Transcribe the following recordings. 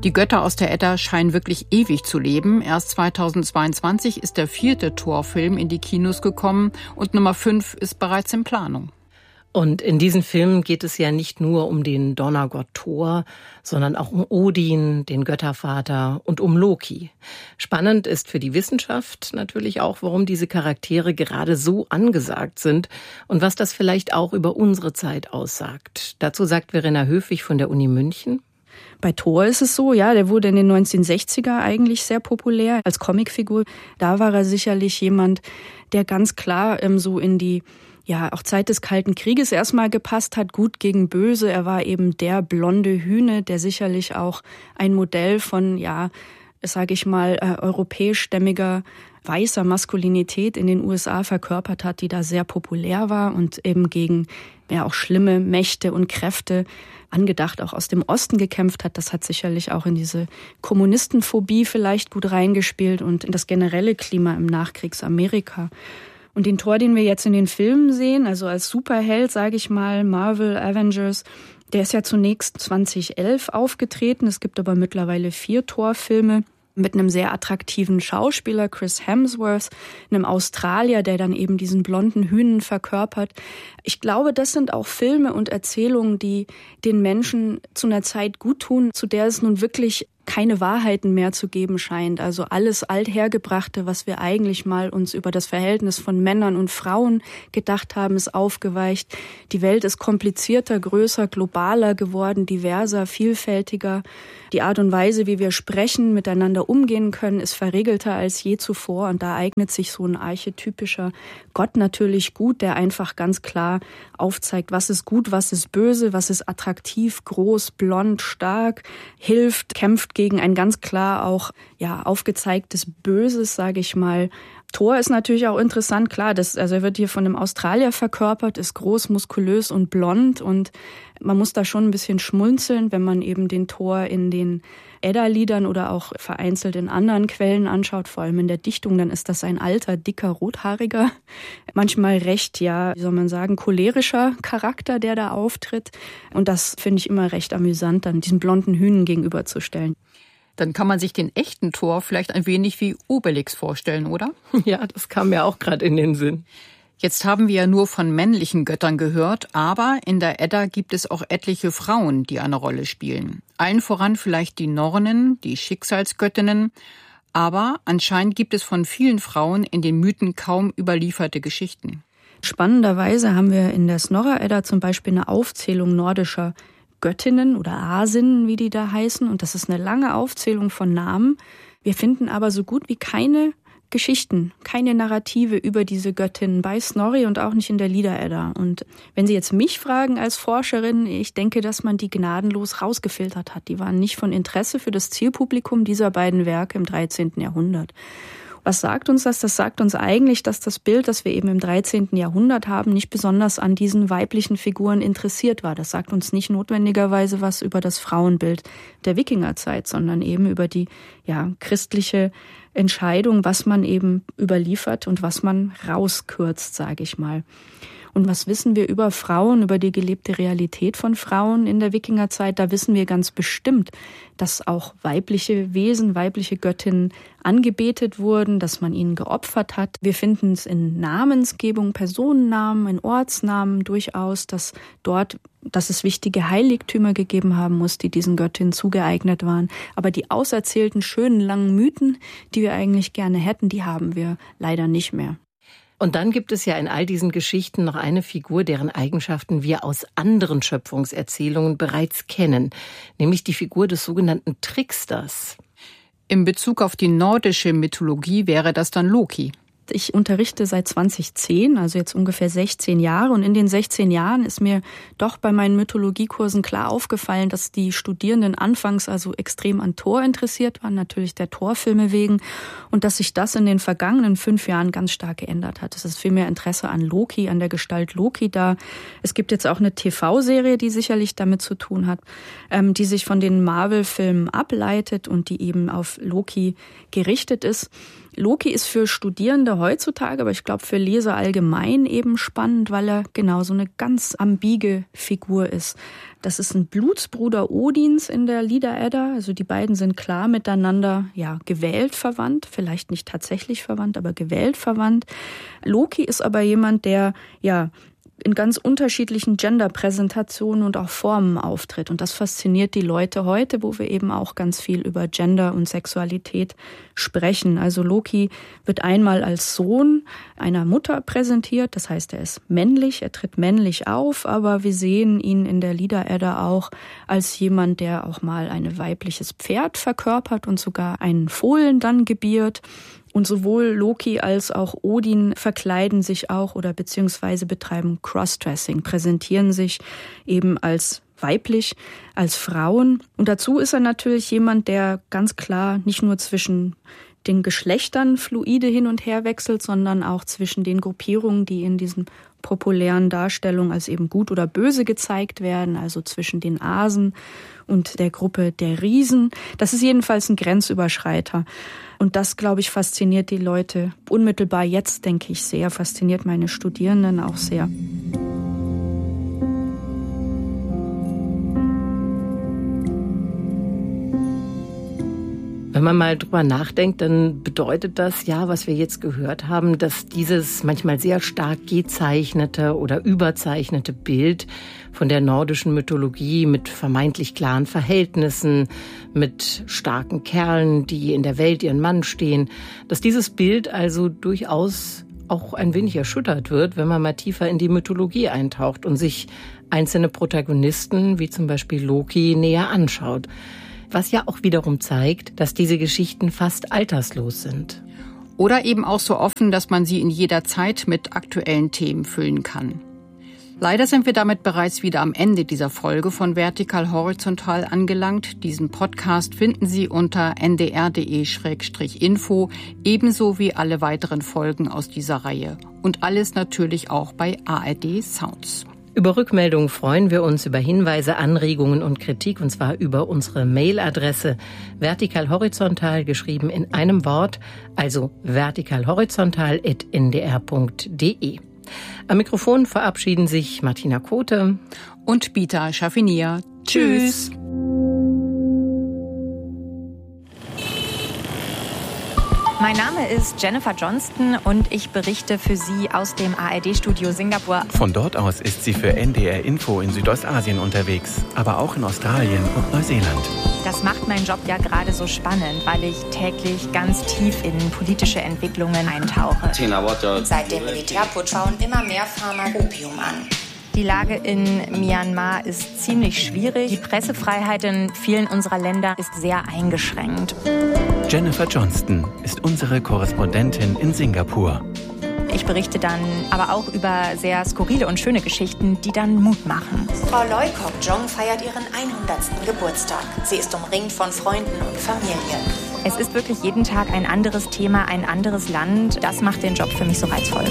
Die Götter aus der Edda scheinen wirklich ewig zu leben. Erst 2022 ist der 4. Thor-Film in die Kinos gekommen und Nummer 5 ist bereits in Planung. Und in diesen Filmen geht es ja nicht nur um den Donnergott Thor, sondern auch um Odin, den Göttervater, und um Loki. Spannend ist für die Wissenschaft natürlich auch, warum diese Charaktere gerade so angesagt sind und was das vielleicht auch über unsere Zeit aussagt. Dazu sagt Verena Höfig von der Uni München. Bei Thor ist es so, ja, der wurde in den 1960er eigentlich sehr populär als Comicfigur. Da war er sicherlich jemand, der ganz klar so in die auch Zeit des Kalten Krieges erstmal gepasst hat, gut gegen böse. Er war eben der blonde Hüne, der sicherlich auch ein Modell von, sage ich mal, europäischstämmiger weißer Maskulinität in den USA verkörpert hat, die da sehr populär war und eben gegen auch schlimme Mächte und Kräfte, angedacht auch aus dem Osten, gekämpft hat. Das hat sicherlich auch in diese Kommunistenphobie vielleicht gut reingespielt und in das generelle Klima im Nachkriegsamerika. Und den Thor, den wir jetzt in den Filmen sehen, also als Superheld, sage ich mal, Marvel, Avengers, der ist ja zunächst 2011 aufgetreten. Es gibt aber mittlerweile 4 Thor-Filme mit einem sehr attraktiven Schauspieler, Chris Hemsworth, einem Australier, der dann eben diesen blonden Hünen verkörpert. Ich glaube, das sind auch Filme und Erzählungen, die den Menschen zu einer Zeit gut tun, zu der es nun wirklich keine Wahrheiten mehr zu geben scheint. Also alles Althergebrachte, was wir eigentlich mal uns über das Verhältnis von Männern und Frauen gedacht haben, ist aufgeweicht. Die Welt ist komplizierter, größer, globaler geworden, diverser, vielfältiger. Die Art und Weise, wie wir sprechen, miteinander umgehen können, ist verregelter als je zuvor. Und da eignet sich so ein archetypischer Gott natürlich gut, der einfach ganz klar aufzeigt, was ist gut, was ist böse, was ist attraktiv, groß, blond, stark, hilft, kämpft gegen ein ganz klar auch aufgezeigtes Böses, sage ich mal. Thor ist natürlich auch interessant, klar, er wird hier von einem Australier verkörpert, ist groß, muskulös und blond und man muss da schon ein bisschen schmunzeln, wenn man eben den Thor in den Edda-Liedern oder auch vereinzelt in anderen Quellen anschaut, vor allem in der Dichtung, dann ist das ein alter, dicker, rothaariger, manchmal recht, cholerischer Charakter, der da auftritt. Und das finde ich immer recht amüsant, dann diesen blonden Hünen gegenüberzustellen. Dann kann man sich den echten Thor vielleicht ein wenig wie Obelix vorstellen, oder? Ja, das kam mir auch gerade in den Sinn. Jetzt haben wir ja nur von männlichen Göttern gehört, aber in der Edda gibt es auch etliche Frauen, die eine Rolle spielen. Allen voran vielleicht die Nornen, die Schicksalsgöttinnen. Aber anscheinend gibt es von vielen Frauen in den Mythen kaum überlieferte Geschichten. Spannenderweise haben wir in der Snorra-Edda zum Beispiel eine Aufzählung nordischer Göttinnen oder Asinnen, wie die da heißen. Und das ist eine lange Aufzählung von Namen. Wir finden aber so gut wie keine Geschichten, keine Narrative über diese Göttinnen bei Snorri und auch nicht in der Lieder-Edda. Und wenn Sie jetzt mich fragen als Forscherin, ich denke, dass man die gnadenlos rausgefiltert hat. Die waren nicht von Interesse für das Zielpublikum dieser beiden Werke im 13. Jahrhundert. Was sagt uns das? Das sagt uns eigentlich, dass das Bild, das wir eben im 13. Jahrhundert haben, nicht besonders an diesen weiblichen Figuren interessiert war. Das sagt uns nicht notwendigerweise was über das Frauenbild der Wikingerzeit, sondern eben über die christliche Entscheidung, was man eben überliefert und was man rauskürzt, sage ich mal. Und was wissen wir über Frauen, über die gelebte Realität von Frauen in der Wikingerzeit? Da wissen wir ganz bestimmt, dass auch weibliche Wesen, weibliche Göttinnen angebetet wurden, dass man ihnen geopfert hat. Wir finden es in Namensgebung, Personennamen, in Ortsnamen durchaus, dass es wichtige Heiligtümer gegeben haben muss, die diesen Göttinnen zugeeignet waren. Aber die auserzählten, schönen, langen Mythen, die wir eigentlich gerne hätten, die haben wir leider nicht mehr. Und dann gibt es ja in all diesen Geschichten noch eine Figur, deren Eigenschaften wir aus anderen Schöpfungserzählungen bereits kennen, nämlich die Figur des sogenannten Tricksters. In Bezug auf die nordische Mythologie wäre das dann Loki. Ich unterrichte seit 2010, also jetzt ungefähr 16 Jahre. Und in den 16 Jahren ist mir doch bei meinen Mythologiekursen klar aufgefallen, dass die Studierenden anfangs also extrem an Thor interessiert waren, natürlich der Thor-Filme wegen. Und dass sich das in den vergangenen 5 Jahren ganz stark geändert hat. Es ist viel mehr Interesse an Loki, an der Gestalt Loki da. Es gibt jetzt auch eine TV-Serie, die sicherlich damit zu tun hat, die sich von den Marvel-Filmen ableitet und die eben auf Loki gerichtet ist. Loki ist für Studierende heutzutage, aber ich glaube für Leser allgemein eben spannend, weil er genau so eine ganz ambige Figur ist. Das ist ein Blutsbruder Odins in der Lieder-Edda. Also die beiden sind klar miteinander, gewählt verwandt. Vielleicht nicht tatsächlich verwandt, aber gewählt verwandt. Loki ist aber jemand, der, in ganz unterschiedlichen Gender-Präsentationen und auch Formen auftritt. Und das fasziniert die Leute heute, wo wir eben auch ganz viel über Gender und Sexualität sprechen. Also Loki wird einmal als Sohn einer Mutter präsentiert. Das heißt, er ist männlich, er tritt männlich auf, aber wir sehen ihn in der Lieder-Edda auch als jemand, der auch mal ein weibliches Pferd verkörpert und sogar einen Fohlen dann gebiert. Und sowohl Loki als auch Odin verkleiden sich auch oder beziehungsweise betreiben Crossdressing, präsentieren sich eben als weiblich, als Frauen. Und dazu ist er natürlich jemand, der ganz klar nicht nur zwischen den Geschlechtern fluide hin und her wechselt, sondern auch zwischen den Gruppierungen, die in diesen populären Darstellungen als eben gut oder böse gezeigt werden, also zwischen den Asen und der Gruppe der Riesen. Das ist jedenfalls ein Grenzüberschreiter. Und das, glaube ich, fasziniert die Leute unmittelbar jetzt, denke ich, sehr. Fasziniert meine Studierenden auch sehr. Wenn man mal drüber nachdenkt, dann bedeutet das was wir jetzt gehört haben, dass dieses manchmal sehr stark gezeichnete oder überzeichnete Bild von der nordischen Mythologie mit vermeintlich klaren Verhältnissen, mit starken Kerlen, die in der Welt ihren Mann stehen, dass dieses Bild also durchaus auch ein wenig erschüttert wird, wenn man mal tiefer in die Mythologie eintaucht und sich einzelne Protagonisten, wie zum Beispiel Loki, näher anschaut. Was ja auch wiederum zeigt, dass diese Geschichten fast alterslos sind. Oder eben auch so offen, dass man sie in jeder Zeit mit aktuellen Themen füllen kann. Leider sind wir damit bereits wieder am Ende dieser Folge von Vertikal Horizontal angelangt. Diesen Podcast finden Sie unter ndr.de/info, ebenso wie alle weiteren Folgen aus dieser Reihe. Und alles natürlich auch bei ARD Sounds. Über Rückmeldungen freuen wir uns, über Hinweise, Anregungen und Kritik, und zwar über unsere Mailadresse vertikalhorizontal, geschrieben in einem Wort, also vertikalhorizontal@ndr.de. Am Mikrofon verabschieden sich Martina Kote und Bita Schaffinier. Tschüss! Mein Name ist Jennifer Johnston und ich berichte für Sie aus dem ARD-Studio Singapur. Von dort aus ist sie für NDR Info in Südostasien unterwegs, aber auch in Australien und Neuseeland. Das macht meinen Job ja gerade so spannend, weil ich täglich ganz tief in politische Entwicklungen eintauche. Seit dem Militärputsch bauen immer mehr Farmer Opium an. Die Lage in Myanmar ist ziemlich schwierig. Die Pressefreiheit in vielen unserer Länder ist sehr eingeschränkt. Jennifer Johnston ist unsere Korrespondentin in Singapur. Ich berichte dann aber auch über sehr skurrile und schöne Geschichten, die dann Mut machen. Frau Loy Kok Jong feiert ihren 100. Geburtstag. Sie ist umringt von Freunden und Familie. Es ist wirklich jeden Tag ein anderes Thema, ein anderes Land. Das macht den Job für mich so reizvoll.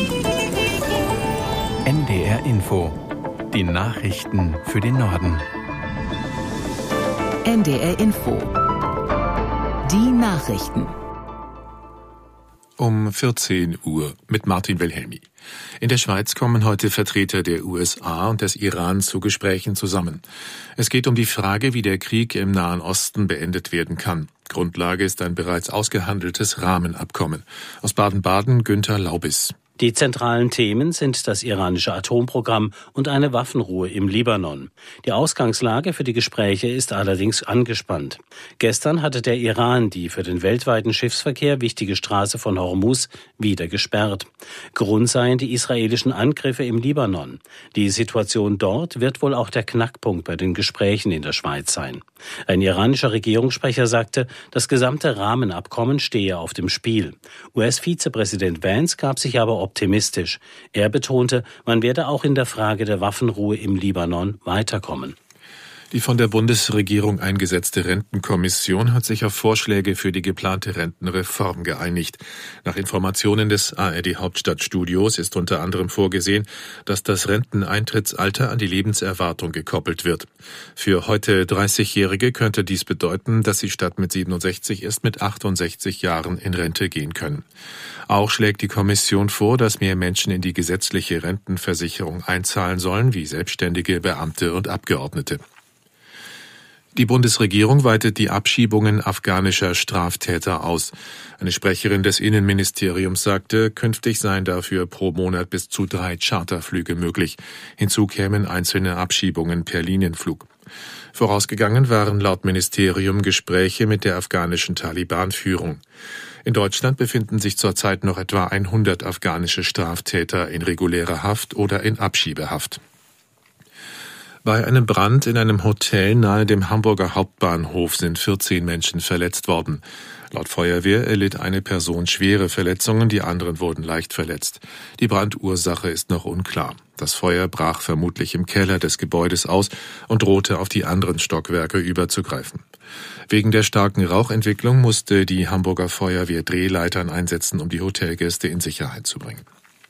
NDR Info. Die Nachrichten für den Norden. NDR Info. Die Nachrichten. Um 14 Uhr mit Martin Wilhelmi. In der Schweiz kommen heute Vertreter der USA und des Iran zu Gesprächen zusammen. Es geht um die Frage, wie der Krieg im Nahen Osten beendet werden kann. Grundlage ist ein bereits ausgehandeltes Rahmenabkommen. Aus Baden-Baden Günther Laubis. Die zentralen Themen sind das iranische Atomprogramm und eine Waffenruhe im Libanon. Die Ausgangslage für die Gespräche ist allerdings angespannt. Gestern hatte der Iran die für den weltweiten Schiffsverkehr wichtige Straße von Hormuz wieder gesperrt. Grund seien die israelischen Angriffe im Libanon. Die Situation dort wird wohl auch der Knackpunkt bei den Gesprächen in der Schweiz sein. Ein iranischer Regierungssprecher sagte, das gesamte Rahmenabkommen stehe auf dem Spiel. US-Vizepräsident Vance gab sich aber optimistisch. Er betonte, man werde auch in der Frage der Waffenruhe im Libanon weiterkommen. Die von der Bundesregierung eingesetzte Rentenkommission hat sich auf Vorschläge für die geplante Rentenreform geeinigt. Nach Informationen des ARD Hauptstadtstudios ist unter anderem vorgesehen, dass das Renteneintrittsalter an die Lebenserwartung gekoppelt wird. Für heute 30-Jährige könnte dies bedeuten, dass sie statt mit 67 erst mit 68 Jahren in Rente gehen können. Auch schlägt die Kommission vor, dass mehr Menschen in die gesetzliche Rentenversicherung einzahlen sollen, wie Selbstständige, Beamte und Abgeordnete. Die Bundesregierung weitet die Abschiebungen afghanischer Straftäter aus. Eine Sprecherin des Innenministeriums sagte, künftig seien dafür pro Monat bis zu 3 Charterflüge möglich. Hinzu kämen einzelne Abschiebungen per Linienflug. Vorausgegangen waren laut Ministerium Gespräche mit der afghanischen Taliban-Führung. In Deutschland befinden sich zurzeit noch etwa 100 afghanische Straftäter in regulärer Haft oder in Abschiebehaft. Bei einem Brand in einem Hotel nahe dem Hamburger Hauptbahnhof sind 14 Menschen verletzt worden. Laut Feuerwehr erlitt eine Person schwere Verletzungen, die anderen wurden leicht verletzt. Die Brandursache ist noch unklar. Das Feuer brach vermutlich im Keller des Gebäudes aus und drohte auf die anderen Stockwerke überzugreifen. Wegen der starken Rauchentwicklung musste die Hamburger Feuerwehr Drehleitern einsetzen, um die Hotelgäste in Sicherheit zu bringen.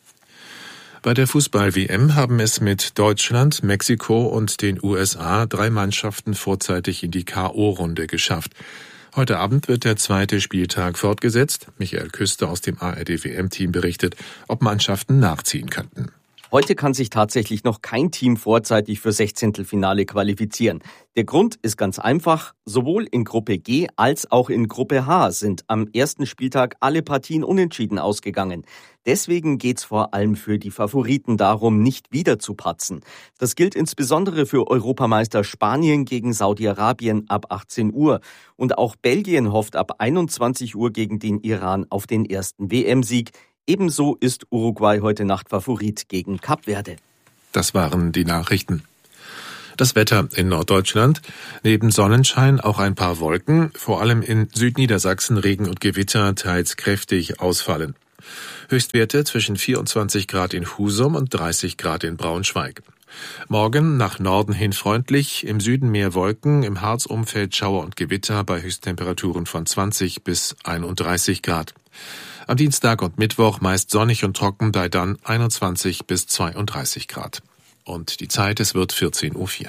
Bei der Fußball-WM haben es mit Deutschland, Mexiko und den USA 3 Mannschaften vorzeitig in die K.O.-Runde geschafft. Heute Abend wird der zweite Spieltag fortgesetzt. Michael Küster aus dem ARD-WM-Team berichtet, ob Mannschaften nachziehen könnten. Heute kann sich tatsächlich noch kein Team vorzeitig für Sechzehntelfinale qualifizieren. Der Grund ist ganz einfach. Sowohl in Gruppe G als auch in Gruppe H sind am ersten Spieltag alle Partien unentschieden ausgegangen. Deswegen geht's vor allem für die Favoriten darum, nicht wieder zu patzen. Das gilt insbesondere für Europameister Spanien gegen Saudi-Arabien ab 18 Uhr. Und auch Belgien hofft ab 21 Uhr gegen den Iran auf den ersten WM-Sieg. Ebenso ist Uruguay heute Nacht Favorit gegen Kap Verde. Das waren die Nachrichten. Das Wetter in Norddeutschland. Neben Sonnenschein auch ein paar Wolken, vor allem in Südniedersachsen Regen und Gewitter teils kräftig ausfallen. Höchstwerte zwischen 24 Grad in Husum und 30 Grad in Braunschweig. Morgen nach Norden hin freundlich, im Süden mehr Wolken, im Harzumfeld Schauer und Gewitter bei Höchsttemperaturen von 20 bis 31 Grad. Am Dienstag und Mittwoch meist sonnig und trocken, bei dann 21 bis 32 Grad. Und die Zeit, es wird 14:04 Uhr.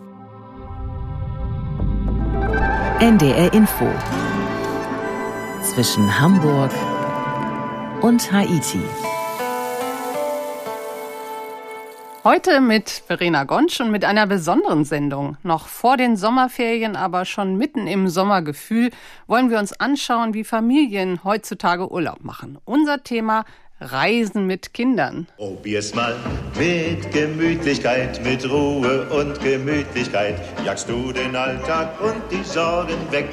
NDR Info. Zwischen Hamburg und Haiti. Heute mit Verena Gontsch und mit einer besonderen Sendung. Noch vor den Sommerferien, aber schon mitten im Sommergefühl, wollen wir uns anschauen, wie Familien heutzutage Urlaub machen. Unser Thema: Reisen mit Kindern. Probier's mal mit Gemütlichkeit, mit Ruhe und Gemütlichkeit. Jagst du den Alltag und die Sorgen weg.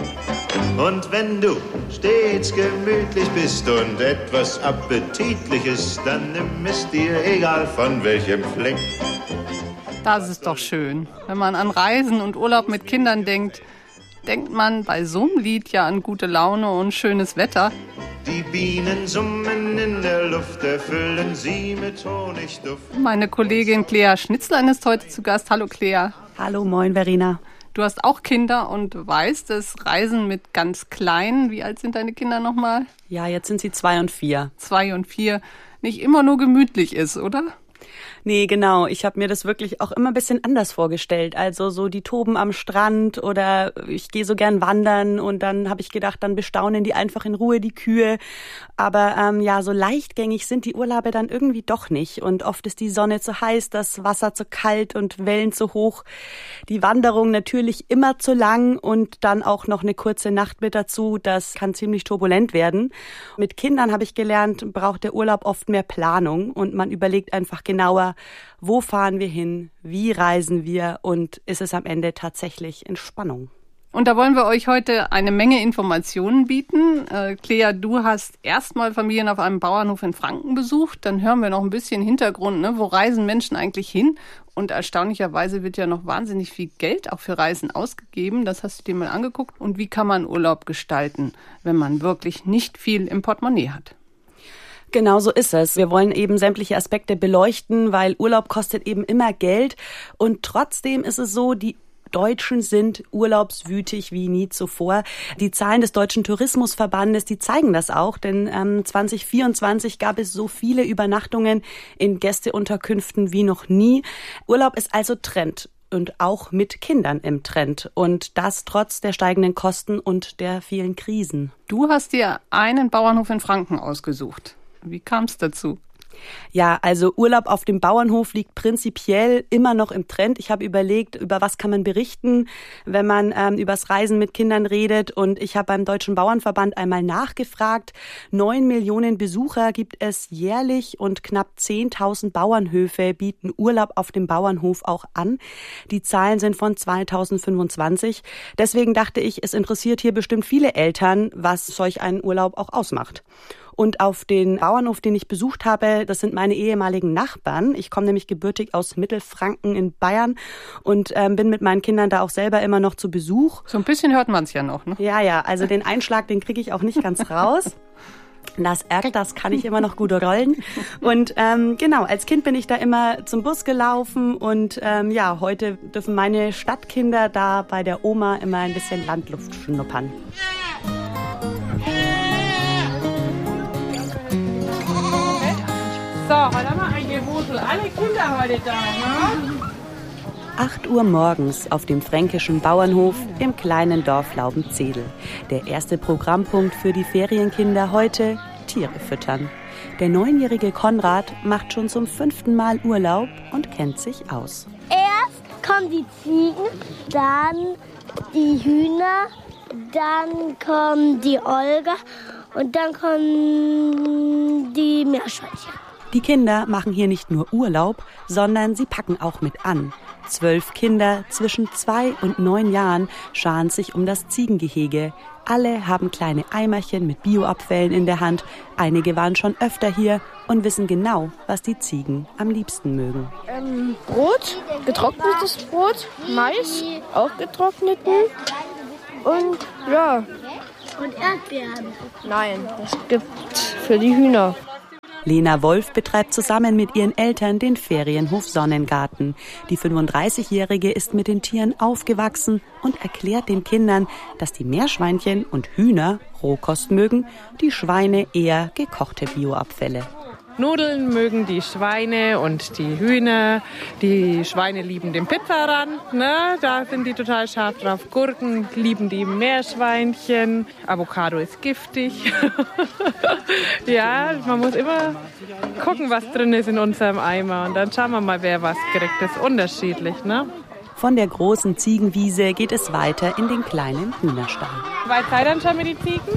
Und wenn du stets gemütlich bist und etwas Appetitliches, dann nimm es dir, egal von welchem Fleck. Das ist doch schön. Wenn man an Reisen und Urlaub mit Kindern denkt, denkt man bei so einem Lied ja an gute Laune und schönes Wetter. Die Bienen summen in der Luft, erfüllen sie mit Honigduft. Meine Kollegin Claire Schnitzlein ist heute zu Gast. Hallo Claire. Hallo, moin Verena. Du hast auch Kinder und weißt, dass Reisen mit ganz Kleinen, wie alt sind deine Kinder nochmal? Ja, jetzt sind sie 2 und 4. 2 und 4, nicht immer nur gemütlich ist, oder? Nee, genau. Ich habe mir das wirklich auch immer ein bisschen anders vorgestellt. Also so die toben am Strand oder ich gehe so gern wandern und dann habe ich gedacht, dann bestaunen die einfach in Ruhe die Kühe. Aber ja, so leichtgängig sind die Urlaube dann irgendwie doch nicht. Und oft ist die Sonne zu heiß, das Wasser zu kalt und Wellen zu hoch. Die Wanderung natürlich immer zu lang und dann auch noch eine kurze Nacht mit dazu. Das kann ziemlich turbulent werden. Mit Kindern habe ich gelernt, braucht der Urlaub oft mehr Planung und man überlegt einfach genauer, wo fahren wir hin, wie reisen wir und ist es am Ende tatsächlich Entspannung. Und da wollen wir euch heute eine Menge Informationen bieten. Claire, du hast erstmal Familien auf einem Bauernhof in Franken besucht. Dann hören wir noch ein bisschen Hintergrund, ne? Wo reisen Menschen eigentlich hin? Und erstaunlicherweise wird ja noch wahnsinnig viel Geld auch für Reisen ausgegeben. Das hast du dir mal angeguckt. Und wie kann man Urlaub gestalten, wenn man wirklich nicht viel im Portemonnaie hat? Genau so ist es. Wir wollen eben sämtliche Aspekte beleuchten, weil Urlaub kostet eben immer Geld. Und trotzdem ist es so, die Deutschen sind urlaubswütig wie nie zuvor. Die Zahlen des Deutschen Tourismusverbandes, die zeigen das auch, denn 2024 gab es so viele Übernachtungen in Gästeunterkünften wie noch nie. Urlaub ist also Trend. Und auch mit Kindern im Trend. Und das trotz der steigenden Kosten und der vielen Krisen. Du hast dir einen Bauernhof in Franken ausgesucht. Wie kam es dazu? Ja, also Urlaub auf dem Bauernhof liegt prinzipiell immer noch im Trend. Ich habe überlegt, über was kann man berichten, wenn man übers Reisen mit Kindern redet. Und ich habe beim Deutschen Bauernverband einmal nachgefragt. 9 Millionen Besucher gibt es jährlich und knapp 10.000 Bauernhöfe bieten Urlaub auf dem Bauernhof auch an. Die Zahlen sind von 2025. Deswegen dachte ich, es interessiert hier bestimmt viele Eltern, was solch ein Urlaub auch ausmacht. Und auf den Bauernhof, den ich besucht habe, das sind meine ehemaligen Nachbarn. Ich komme nämlich gebürtig aus Mittelfranken in Bayern und bin mit meinen Kindern da auch selber immer noch zu Besuch. So ein bisschen hört man es ja noch, ne? Ja, also den Einschlag, den kriege ich auch nicht ganz raus. Das R, das kann ich immer noch gut rollen. Und genau, als Kind bin ich da immer zum Bus gelaufen und heute dürfen meine Stadtkinder da bei der Oma immer ein bisschen Landluft schnuppern. So, heute haben wir ein Gewusel. Alle Kinder heute da, ne? 8 Uhr morgens auf dem fränkischen Bauernhof im kleinen Dorf Laubenzedel. Der erste Programmpunkt für die Ferienkinder heute: Tiere füttern. Der 9-jährige Konrad macht schon zum 5. Mal Urlaub und kennt sich aus. Erst kommen die Ziegen, dann die Hühner, dann kommen die Olga und dann kommen die Meerschweinchen. Die Kinder machen hier nicht nur Urlaub, sondern sie packen auch mit an. 12 Kinder zwischen 2 und 9 Jahren scharen sich um das Ziegengehege. Alle haben kleine Eimerchen mit Bioabfällen in der Hand. Einige waren schon öfter hier und wissen genau, was die Ziegen am liebsten mögen. Brot, getrocknetes Brot, Mais, auch getrockneten und ja. Und Erdbeeren? Nein, das gibt für die Hühner. Lena Wolf betreibt zusammen mit ihren Eltern den Ferienhof Sonnengarten. Die 35-Jährige ist mit den Tieren aufgewachsen und erklärt den Kindern, dass die Meerschweinchen und Hühner Rohkost mögen, die Schweine eher gekochte Bioabfälle. Nudeln mögen die Schweine und die Hühner. Die Schweine lieben den Pizzarand, ne? Da sind die total scharf drauf. Gurken lieben die Meerschweinchen. Avocado ist giftig. Ja, man muss immer gucken, was drin ist in unserem Eimer. Und dann schauen wir mal, wer was kriegt. Das ist unterschiedlich, ne? Von der großen Ziegenwiese geht es weiter in den kleinen Hühnerstall. Weit seid dann schon mit die Ziegen?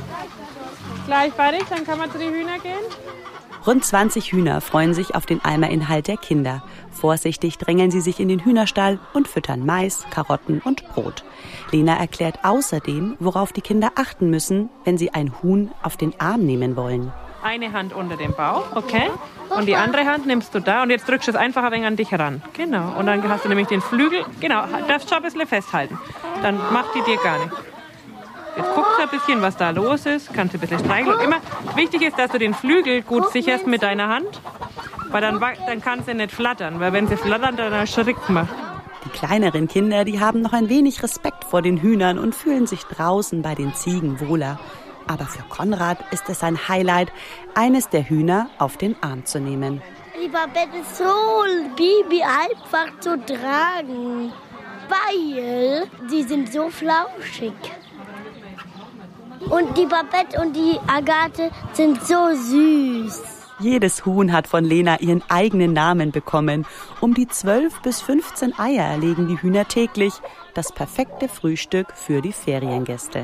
Gleich fertig, dann kann man zu den Hühnern gehen. Rund 20 Hühner freuen sich auf den Eimerinhalt der Kinder. Vorsichtig drängeln sie sich in den Hühnerstall und füttern Mais, Karotten und Brot. Lena erklärt außerdem, worauf die Kinder achten müssen, wenn sie ein Huhn auf den Arm nehmen wollen. Eine Hand unter dem Bauch, okay? Und die andere Hand nimmst du da und jetzt drückst du es einfach ein wenig an dich ran. Genau. Und dann hast du nämlich den Flügel, genau, darfst schon ein bisschen festhalten. Dann macht die dir gar nichts. Jetzt guckst du ein bisschen, was da los ist, kannst du ein bisschen streicheln. Und immer wichtig ist, dass du den Flügel gut sicherst mit deiner Hand, weil dann kann sie nicht flattern, weil wenn sie flattern, dann erschrickt man. Die kleineren Kinder, die haben noch ein wenig Respekt vor den Hühnern und fühlen sich draußen bei den Ziegen wohler. Aber für Konrad ist es ein Highlight, eines der Hühner auf den Arm zu nehmen. Die Babette ist so Baby einfach zu tragen, weil die sind so flauschig. Und die Babette und die Agathe sind so süß. Jedes Huhn hat von Lena ihren eigenen Namen bekommen. Um die 12 bis 15 Eier legen die Hühner täglich. Das perfekte Frühstück für die Feriengäste.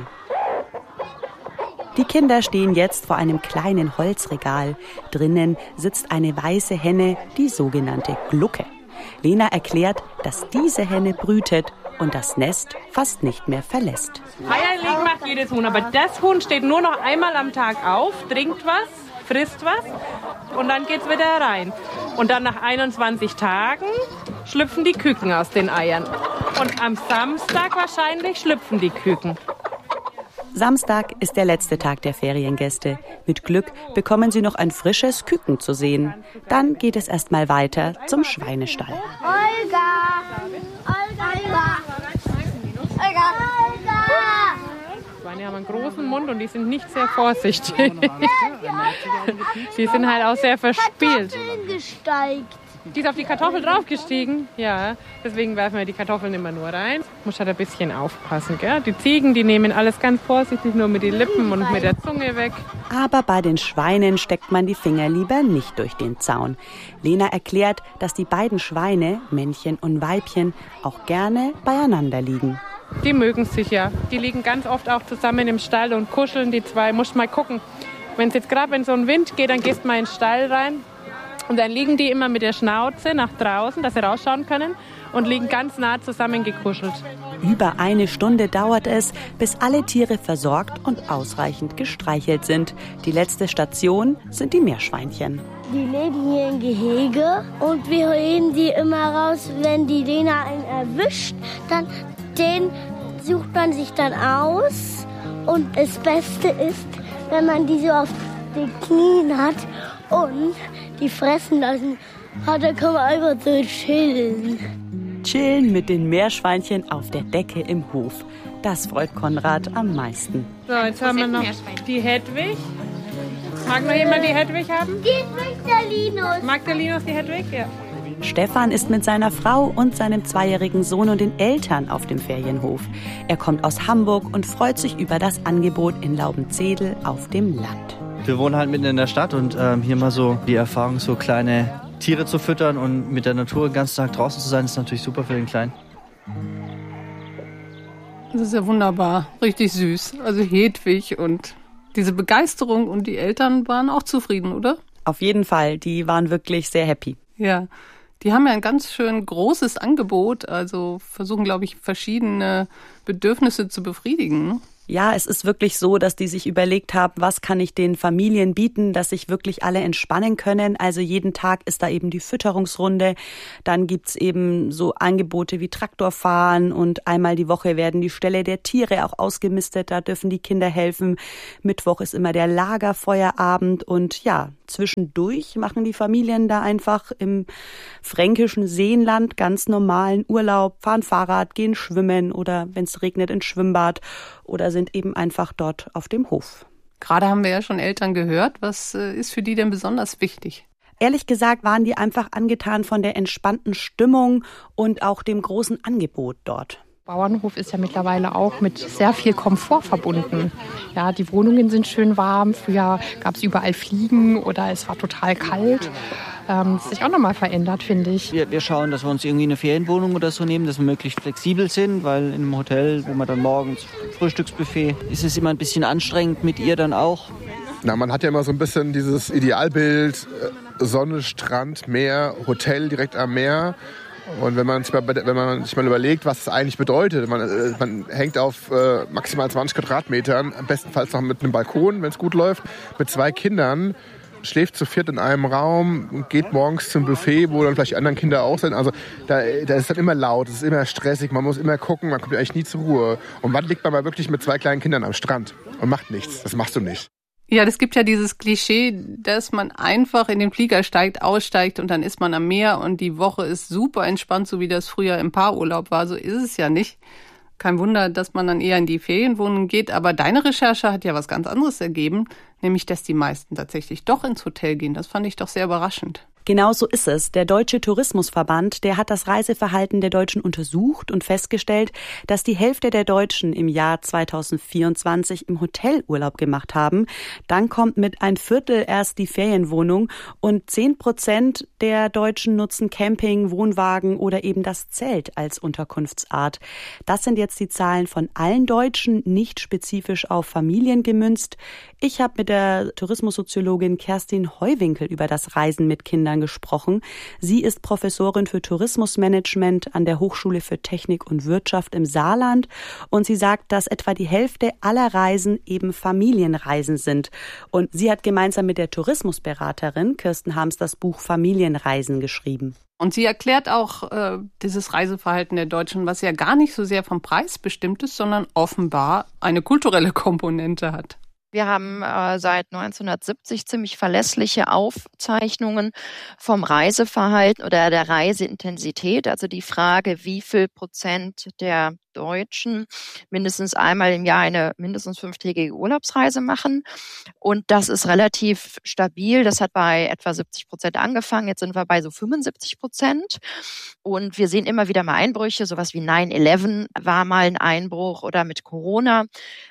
Die Kinder stehen jetzt vor einem kleinen Holzregal. Drinnen sitzt eine weiße Henne, die sogenannte Glucke. Lena erklärt, dass diese Henne brütet und das Nest fast nicht mehr verlässt. Eier legen macht jedes Huhn, aber das Huhn steht nur noch einmal am Tag auf, trinkt was, frisst was und dann geht's wieder rein. Und dann nach 21 Tagen schlüpfen die Küken aus den Eiern. Und am Samstag wahrscheinlich schlüpfen die Küken. Samstag ist der letzte Tag der Feriengäste. Mit Glück bekommen sie noch ein frisches Küken zu sehen. Dann geht es erstmal weiter zum Schweinestall. Olga! Meerschweine haben einen großen Mund und die sind nicht sehr vorsichtig. Die sind halt auch sehr verspielt. Die ist auf die Kartoffel draufgestiegen. Ja, deswegen werfen wir die Kartoffeln immer nur rein. Muss halt ein bisschen aufpassen, gell? Die Ziegen, die nehmen alles ganz vorsichtig nur mit den Lippen und mit der Zunge weg. Aber bei den Schweinen steckt man die Finger lieber nicht durch den Zaun. Lena erklärt, dass die beiden Schweine, Männchen und Weibchen, auch gerne beieinander liegen. Die mögen sich ja. Die liegen ganz oft auch zusammen im Stall und kuscheln, die zwei. Musst mal gucken. Wenn so ein Wind geht, dann gehst du mal in den Stall rein. Und dann liegen die immer mit der Schnauze nach draußen, dass sie rausschauen können und liegen ganz nah zusammengekuschelt. Über 1 Stunde dauert es, bis alle Tiere versorgt und ausreichend gestreichelt sind. Die letzte Station sind die Meerschweinchen. Die leben hier im Gehege und wir holen die immer raus, wenn die Lena einen erwischt. Dann den sucht man sich dann aus. Und das Beste ist, wenn man die so auf den Knien hat und die fressen lassen, da kann man einfach so chillen. Chillen mit den Meerschweinchen auf der Decke im Hof. Das freut Konrad am meisten. So, jetzt haben wir noch die Hedwig. Mag noch jemand die Hedwig haben? Der Linus. Mag der Linus die Hedwig? Ja. Stefan ist mit seiner Frau und seinem 2-jährigen Sohn und den Eltern auf dem Ferienhof. Er kommt aus Hamburg und freut sich über das Angebot in Laubenzedel auf dem Land. Wir wohnen halt mitten in der Stadt und hier mal so die Erfahrung, so kleine Tiere zu füttern und mit der Natur den ganzen Tag draußen zu sein, ist natürlich super für den Kleinen. Das ist ja wunderbar, richtig süß. Also Hedwig und diese Begeisterung und die Eltern waren auch zufrieden, oder? Auf jeden Fall, die waren wirklich sehr happy. Ja, die haben ja ein ganz schön großes Angebot, also versuchen, glaube ich, verschiedene Bedürfnisse zu befriedigen, ne? Ja, es ist wirklich so, dass die sich überlegt haben, was kann ich den Familien bieten, dass sich wirklich alle entspannen können. Also jeden Tag ist da eben die Fütterungsrunde. Dann gibt's eben so Angebote wie Traktorfahren und einmal die Woche werden die Ställe der Tiere auch ausgemistet. Da dürfen die Kinder helfen. Mittwoch ist immer der Lagerfeuerabend und ja, zwischendurch machen die Familien da einfach im fränkischen Seenland ganz normalen Urlaub, fahren Fahrrad, gehen schwimmen oder wenn es regnet ins Schwimmbad oder sind eben einfach dort auf dem Hof. Gerade haben wir ja schon Eltern gehört. Was ist für die denn besonders wichtig? Ehrlich gesagt waren die einfach angetan von der entspannten Stimmung und auch dem großen Angebot dort. Bauernhof ist ja mittlerweile auch mit sehr viel Komfort verbunden. Ja, die Wohnungen sind schön warm. Früher gab es überall Fliegen oder es war total kalt. Das hat sich auch nochmal verändert, finde ich. Wir schauen, dass wir uns irgendwie eine Ferienwohnung oder so nehmen, dass wir möglichst flexibel sind, weil in einem Hotel, wo man dann morgens Frühstücksbuffet, ist es immer ein bisschen anstrengend mit ihr dann auch. Na, man hat ja immer so ein bisschen dieses Idealbild, Sonne, Strand, Meer, Hotel direkt am Meer. Und wenn man sich mal überlegt, was es eigentlich bedeutet, man hängt auf maximal 20 Quadratmetern, am bestenfalls noch mit einem Balkon, wenn es gut läuft, mit 2 Kindern, schläft zu 4 in einem Raum und geht morgens zum Buffet, wo dann vielleicht die anderen Kinder auch sind. Also da ist dann immer laut, es ist immer stressig, man muss immer gucken, man kommt eigentlich nie zur Ruhe. Und wann liegt man mal wirklich mit 2 kleinen Kindern am Strand und macht nichts? Das machst du nicht. Ja, das gibt ja dieses Klischee, dass man einfach in den Flieger steigt, aussteigt und dann ist man am Meer und die Woche ist super entspannt, so wie das früher im Paarurlaub war. So ist es ja nicht. Kein Wunder, dass man dann eher in die Ferienwohnung geht. Aber deine Recherche hat ja was ganz anderes ergeben, nämlich, dass die meisten tatsächlich doch ins Hotel gehen. Das fand ich doch sehr überraschend. Genau so ist es. Der Deutsche Tourismusverband, der hat das Reiseverhalten der Deutschen untersucht und festgestellt, dass die Hälfte der Deutschen im Jahr 2024 im Hotel Urlaub gemacht haben. Dann kommt mit 1/4 erst die Ferienwohnung und 10% der Deutschen nutzen Camping, Wohnwagen oder eben das Zelt als Unterkunftsart. Das sind jetzt die Zahlen von allen Deutschen, nicht spezifisch auf Familien gemünzt. Ich habe mit der Tourismussoziologin Kerstin Heuwinkel über das Reisen mit Kindern gesprochen. Sie ist Professorin für Tourismusmanagement an der Hochschule für Technik und Wirtschaft im Saarland und sie sagt, dass etwa die Hälfte aller Reisen eben Familienreisen sind. Und sie hat gemeinsam mit der Tourismusberaterin Kirsten Harms das Buch Familienreisen geschrieben. Und sie erklärt auch dieses Reiseverhalten der Deutschen, was ja gar nicht so sehr vom Preis bestimmt ist, sondern offenbar eine kulturelle Komponente hat. Wir haben seit 1970 ziemlich verlässliche Aufzeichnungen vom Reiseverhalten oder der Reiseintensität. Also die Frage, wie viel Prozent der Deutschen mindestens einmal im Jahr eine mindestens 5-tägige Urlaubsreise machen. Und das ist relativ stabil. Das hat bei etwa 70% angefangen. Jetzt sind wir bei so 75%. Und wir sehen immer wieder mal Einbrüche. Sowas wie 9/11 war mal ein Einbruch oder mit Corona.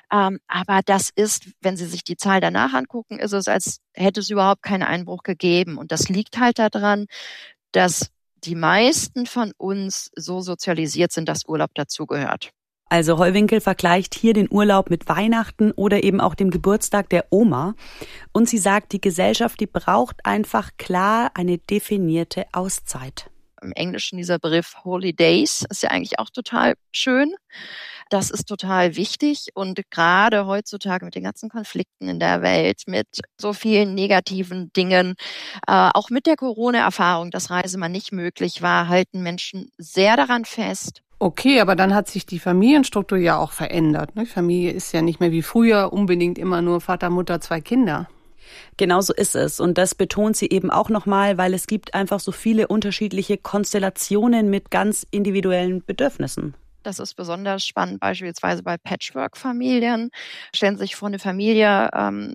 Aber das ist, wenn Sie sich die Zahl danach angucken, ist es, als hätte es überhaupt keinen Einbruch gegeben. Und das liegt halt daran, dass die meisten von uns so sozialisiert sind, dass Urlaub dazugehört. Also Heuwinkel vergleicht hier den Urlaub mit Weihnachten oder eben auch dem Geburtstag der Oma. Und sie sagt, die Gesellschaft, die braucht einfach klar eine definierte Auszeit. Im Englischen dieser Begriff Holidays ist ja eigentlich auch total schön. Das ist total wichtig und gerade heutzutage mit den ganzen Konflikten in der Welt, mit so vielen negativen Dingen, auch mit der Corona-Erfahrung, dass Reise mal nicht möglich war, halten Menschen sehr daran fest. Okay, aber dann hat sich die Familienstruktur ja auch verändert. Ne? Familie ist ja nicht mehr wie früher unbedingt immer nur Vater, Mutter, 2 Kinder. Genau so ist es. Und das betont sie eben auch nochmal, weil es gibt einfach so viele unterschiedliche Konstellationen mit ganz individuellen Bedürfnissen. Das ist besonders spannend, beispielsweise bei Patchwork-Familien. Stellen Sie sich vor, eine Familie,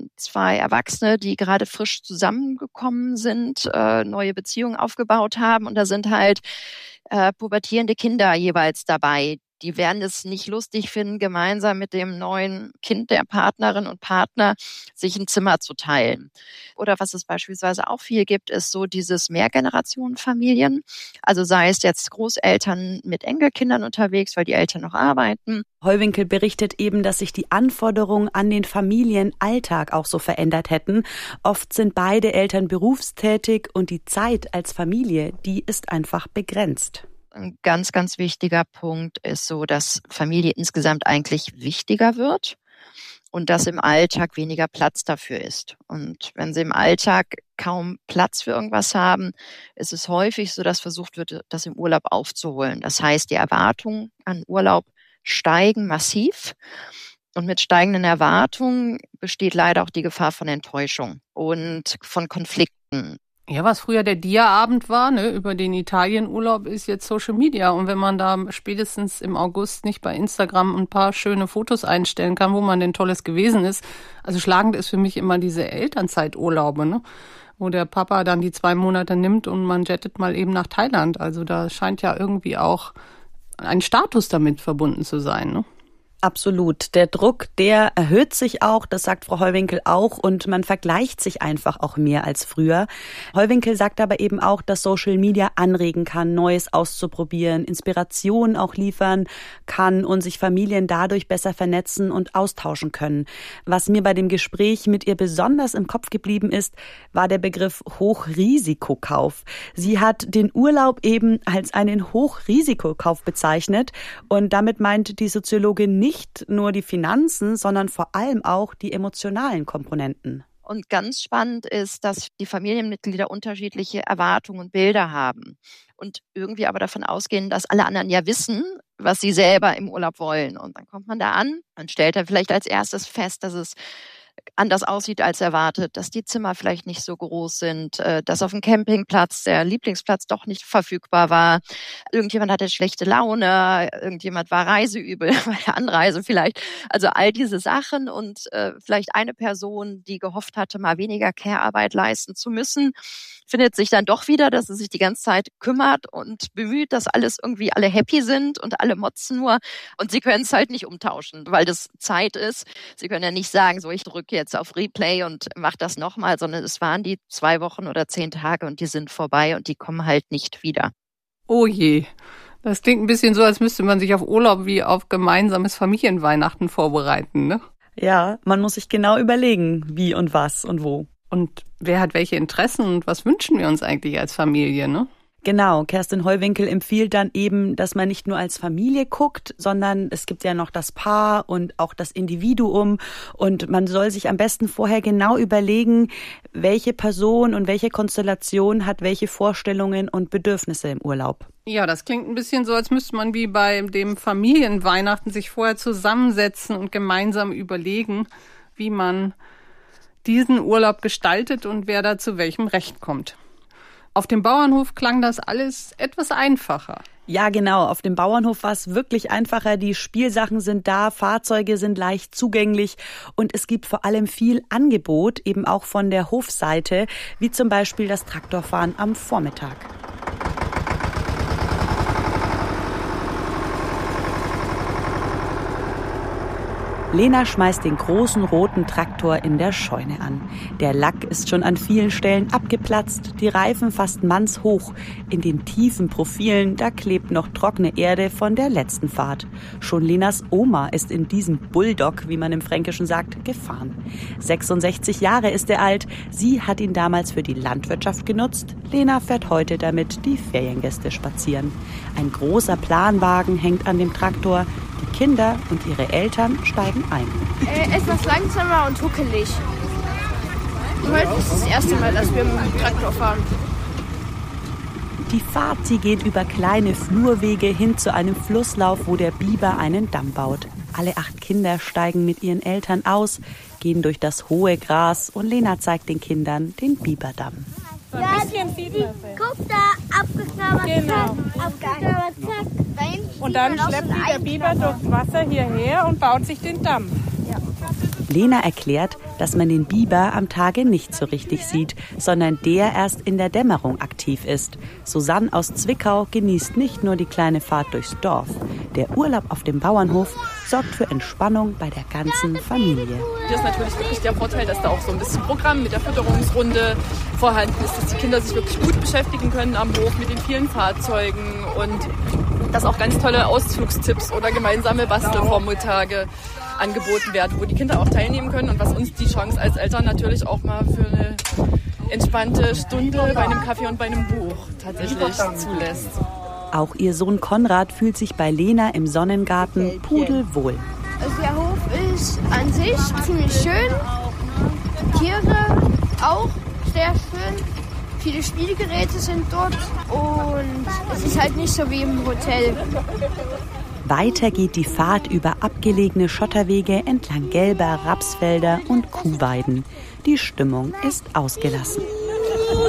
2 Erwachsene, die gerade frisch zusammengekommen sind, neue Beziehungen aufgebaut haben und da sind halt pubertierende Kinder jeweils dabei. Die werden es nicht lustig finden, gemeinsam mit dem neuen Kind der Partnerin und Partner sich ein Zimmer zu teilen. Oder was es beispielsweise auch viel gibt, ist so dieses Mehrgenerationenfamilien. Also sei es jetzt Großeltern mit Enkelkindern unterwegs, weil die Eltern noch arbeiten. Heuwinkel berichtet eben, dass sich die Anforderungen an den Familienalltag auch so verändert hätten. Oft sind beide Eltern berufstätig und die Zeit als Familie, die ist einfach begrenzt. Ein ganz, ganz wichtiger Punkt ist so, dass Familie insgesamt eigentlich wichtiger wird und dass im Alltag weniger Platz dafür ist. Und wenn Sie im Alltag kaum Platz für irgendwas haben, ist es häufig so, dass versucht wird, das im Urlaub aufzuholen. Das heißt, die Erwartungen an Urlaub steigen massiv. Und mit steigenden Erwartungen besteht leider auch die Gefahr von Enttäuschung und von Konflikten. Ja, was früher der Dia-Abend war, ne, über den Italienurlaub, ist jetzt Social Media. Und wenn man da spätestens im August nicht bei Instagram ein paar schöne Fotos einstellen kann, wo man denn Tolles gewesen ist. Also schlagend ist für mich immer diese Elternzeiturlaube, ne, wo der Papa dann die 2 Monate nimmt und man jettet mal eben nach Thailand. Also da scheint ja irgendwie auch ein Status damit verbunden zu sein, ne? Absolut. Der Druck, der erhöht sich auch, das sagt Frau Heuwinkel auch, und man vergleicht sich einfach auch mehr als früher. Heuwinkel sagt aber eben auch, dass Social Media anregen kann, Neues auszuprobieren, Inspirationen auch liefern kann und sich Familien dadurch besser vernetzen und austauschen können. Was mir bei dem Gespräch mit ihr besonders im Kopf geblieben ist, war der Begriff Hochrisikokauf. Sie hat den Urlaub eben als einen Hochrisikokauf bezeichnet und damit meint die Soziologin nicht nur die Finanzen, sondern vor allem auch die emotionalen Komponenten. Und ganz spannend ist, dass die Familienmitglieder unterschiedliche Erwartungen und Bilder haben und irgendwie aber davon ausgehen, dass alle anderen ja wissen, was sie selber im Urlaub wollen. Und dann kommt man da an und stellt dann vielleicht als erstes fest, dass es anders aussieht als erwartet, dass die Zimmer vielleicht nicht so groß sind, dass auf dem Campingplatz der Lieblingsplatz doch nicht verfügbar war. Irgendjemand hatte schlechte Laune, irgendjemand war reiseübel bei der Anreise vielleicht. Also all diese Sachen und vielleicht eine Person, die gehofft hatte, mal weniger Care-Arbeit leisten zu müssen, findet sich dann doch wieder, dass sie sich die ganze Zeit kümmert und bemüht, dass alles irgendwie alle happy sind und alle motzen nur. Und sie können es halt nicht umtauschen, weil das Zeit ist. Sie können ja nicht sagen, so ich drücke jetzt auf Replay und mach das nochmal, sondern es waren die 2 Wochen oder 10 Tage und die sind vorbei und die kommen halt nicht wieder. Oh je. Das klingt ein bisschen so, als müsste man sich auf Urlaub wie auf gemeinsames Familienweihnachten vorbereiten, ne? Ja, man muss sich genau überlegen, wie und was und wo. Und wer hat welche Interessen und was wünschen wir uns eigentlich als Familie, ne? Genau, Kerstin Heuwinkel empfiehlt dann eben, dass man nicht nur als Familie guckt, sondern es gibt ja noch das Paar und auch das Individuum und man soll sich am besten vorher genau überlegen, welche Person und welche Konstellation hat welche Vorstellungen und Bedürfnisse im Urlaub. Ja, das klingt ein bisschen so, als müsste man wie bei dem Familienweihnachten sich vorher zusammensetzen und gemeinsam überlegen, wie man diesen Urlaub gestaltet und wer da zu welchem Recht kommt. Auf dem Bauernhof klang das alles etwas einfacher. Ja, genau. Auf dem Bauernhof war es wirklich einfacher. Die Spielsachen sind da, Fahrzeuge sind leicht zugänglich und es gibt vor allem viel Angebot, eben auch von der Hofseite, wie zum Beispiel das Traktorfahren am Vormittag. Lena schmeißt den großen roten Traktor in der Scheune an. Der Lack ist schon an vielen Stellen abgeplatzt, die Reifen fast mannshoch. In den tiefen Profilen, da klebt noch trockene Erde von der letzten Fahrt. Schon Lenas Oma ist in diesem Bulldog, wie man im Fränkischen sagt, gefahren. 66 Jahre ist er alt. Sie hat ihn damals für die Landwirtschaft genutzt. Lena fährt heute damit die Feriengäste spazieren. Ein großer Planwagen hängt an dem Traktor. Die Kinder und ihre Eltern steigen ein. Etwas langsamer und huckelig. Heute ist das erste Mal, dass wir mit dem Traktor fahren. Die Fahrt, sie geht über kleine Flurwege hin zu einem Flusslauf, wo der Biber einen Damm baut. Alle 8 Kinder steigen mit ihren Eltern aus, gehen durch das hohe Gras und Lena zeigt den Kindern den Biberdamm. Ja, guck da, abgeknabbert, genau. Abgeknabbert, zack. Und dann schleppt der Biber durchs Wasser hierher und baut sich den Damm. Ja. Lena erklärt, dass man den Biber am Tage nicht so richtig sieht, sondern der erst in der Dämmerung aktiv ist. Susanne aus Zwickau genießt nicht nur die kleine Fahrt durchs Dorf. Der Urlaub auf dem Bauernhof sorgt für Entspannung bei der ganzen Familie. Das ist natürlich wirklich der Vorteil, dass da auch so ein bisschen Programm mit der Fütterungsrunde vorhanden ist, dass die Kinder sich wirklich gut beschäftigen können am Hof mit den vielen Fahrzeugen und dass auch ganz tolle Ausflugstipps oder gemeinsame Bastelvormittage angeboten werden, wo die Kinder auch teilnehmen können und was uns die Chance als Eltern natürlich auch mal für eine entspannte Stunde bei einem Kaffee und bei einem Buch tatsächlich zulässt. Auch ihr Sohn Konrad fühlt sich bei Lena im Sonnengarten pudelwohl. Also der Hof ist an sich ziemlich schön. Tiere auch sehr schön. Viele Spielgeräte sind dort und es ist halt nicht so wie im Hotel. Weiter geht die Fahrt über abgelegene Schotterwege entlang gelber Rapsfelder und Kuhweiden. Die Stimmung ist ausgelassen.